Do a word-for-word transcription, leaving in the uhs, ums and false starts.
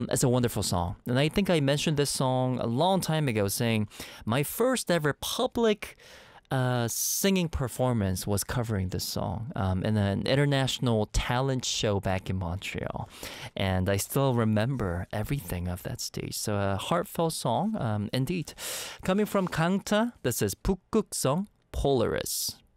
It's a wonderful song. And I think I mentioned this song a long time ago, saying my first ever public uh, singing performance was covering this song um, in an international talent show back in Montreal. And I still remember everything of that stage. So a heartfelt song, um, indeed. Coming from Kangta, this is 북극성 Polaris.